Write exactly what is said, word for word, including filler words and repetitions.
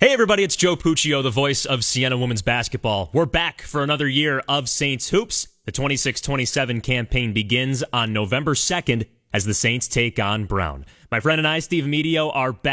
Hey everybody, it's Joe Puccio, the voice of Siena Women's Basketball. We're back for another year of Saints Hoops. The twenty-six twenty-seven campaign begins on November second as the Saints take on Brown. My friend and I, Steve Medio, are back.